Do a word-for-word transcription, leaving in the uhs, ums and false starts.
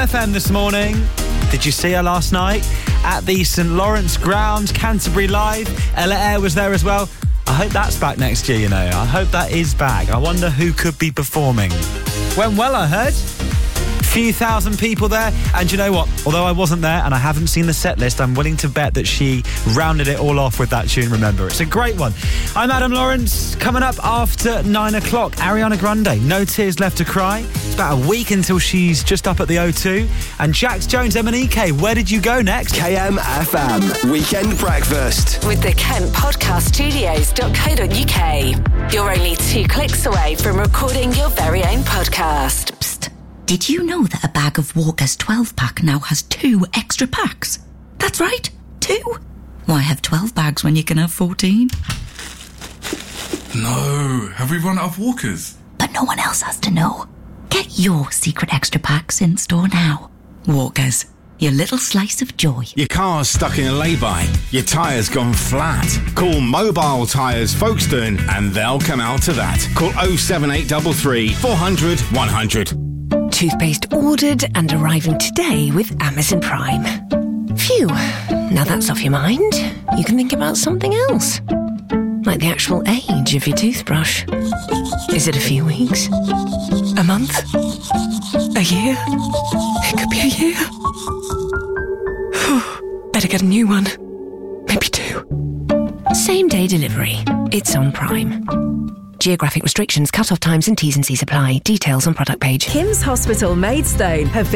F M this morning. Did you see her last night at the St Lawrence Ground, Canterbury Live? Ella Eyre was there as well. I hope that's back next year, you know. I hope that is back. I wonder who could be performing. Went well, I heard. Few thousand people there, and you know what, although I wasn't there and I haven't seen the set list, I'm willing to bet that she rounded it all off with that tune. Remember, it's a great one. I'm Adam Lawrence. Coming up after nine o'clock, Ariana Grande, No Tears Left to Cry. It's about a week until she's just up at the O two. And Jax Jones, M and E K, where did you go next? K M F M Weekend Breakfast with the Kent Podcast Studios dot co dot U K. You're only two clicks away from recording your very own podcast. Psst. Did you know that a bag of Walker's twelve pack now has two extra packs? That's right, two. Why have twelve bags when you can have fourteen? No, have we run out of Walkers? But no one else has to know. Get your secret extra packs in store now. Walkers, your little slice of joy. Your car's stuck in a lay-by. Your tyre's gone flat. Call Mobile Tyres Folkestone and they'll come out to that. Call oh seven eight three three, four hundred, one hundred. Toothpaste ordered and arriving today with Amazon Prime. Phew, now that's off your mind. You can think about something else. Like the actual age of your toothbrush. Is it a few weeks? A month? A year? It could be a year. Better get a new one. Maybe two. Same day delivery. It's on Prime. Geographic restrictions, cut-off times and T's and C's apply. Details on product page. Kim's Hospital Maidstone have been